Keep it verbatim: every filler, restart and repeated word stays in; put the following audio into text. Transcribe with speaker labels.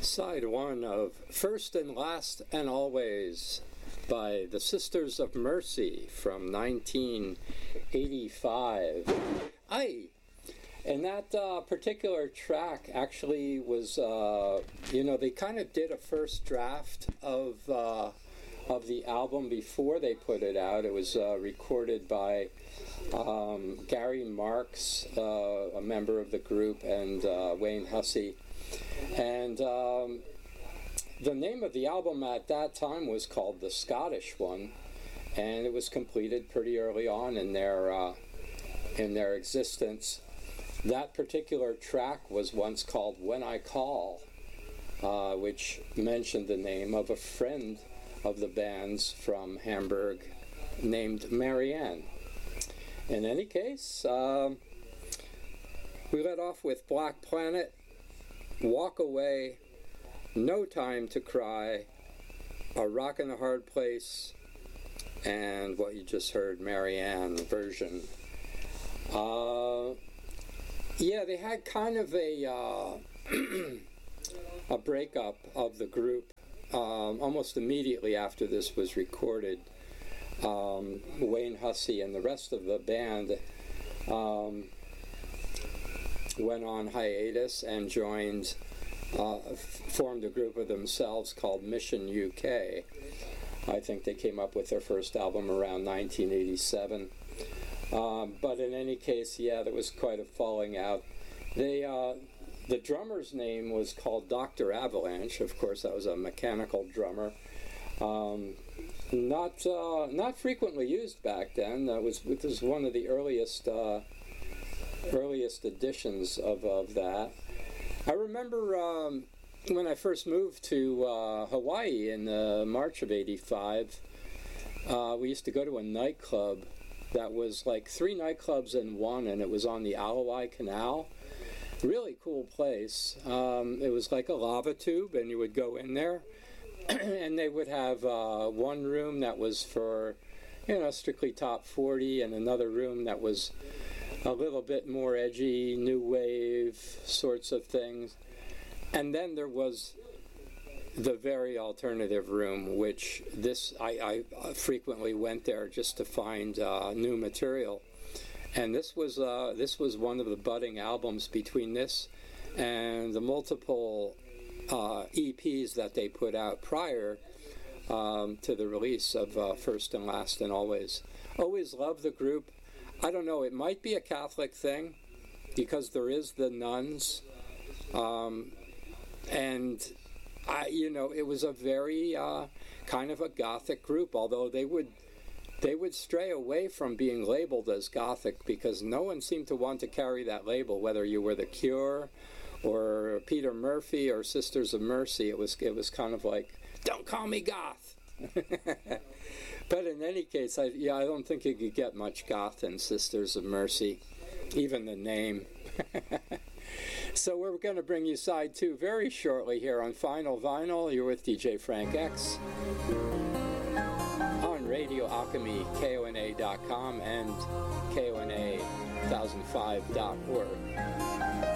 Speaker 1: Side one of First and Last and Always by the Sisters of Mercy from nineteen eighty-five. Aye. And that uh, particular track actually was, uh, you know, they kind of did a first draft of uh, of the album before they put it out. It was uh, recorded by um, Gary Marks, uh, a member of the group, and uh, Wayne Hussey. And um, the name of the album at that time was called The Scottish One, and it was completed pretty early on in their uh, in their existence. That particular track was once called When I Call, uh, which mentioned the name of a friend of the band's from Hamburg named Marianne. In any case, um, we let off with Black Planet, Walk Away, No Time to Cry, A Rock in a Hard Place, and what you just heard, Marianne version. Uh, yeah, they had kind of a uh, a breakup of the group um, almost immediately after this was recorded. Um, Wayne Hussey and the rest of the band um, went on hiatus and joined, uh, formed a group of themselves called Mission U K. I think they came up with their first album around nineteen eighty-seven. Um, but in any case, yeah, there was quite a falling out. They, uh, the drummer's name was called Doctor Avalanche. Of course, that was a mechanical drummer. Um, not uh, not frequently used back then. That was it was one of the earliest uh, earliest editions of, of that. I remember um, when I first moved to uh, Hawaii in uh, March of eighty-five, uh, we used to go to a nightclub that was like three nightclubs in one, and it was on the Alawai Canal. Really cool place. Um, it was like a lava tube, and you would go in there, and they would have uh, one room that was for, you know, strictly top forty, and another room that was a little bit more edgy, new wave sorts of things. And then there was the very alternative room, which this I, I frequently went there just to find uh, new material. And this was uh, this was one of the budding albums between this and the multiple uh, E Ps that they put out prior um, to the release of uh, First and Last and Always. Always loved the group. I don't know, it might be a Catholic thing because there is the nuns, um, and I, you know, it was a very uh, kind of a Gothic group, although they would they would stray away from being labeled as Gothic because no one seemed to want to carry that label, whether you were The Cure or Peter Murphy or Sisters of Mercy. It was it was kind of like, don't call me goth. But in any case, I, yeah, I don't think you could get much goth in Sisters of Mercy, even the name. So we're going to bring you side two very shortly here on Final Vinyl. You're with D J Frank X on Radio Alchemy, K O N A dot com and K O N A one thousand five dot org.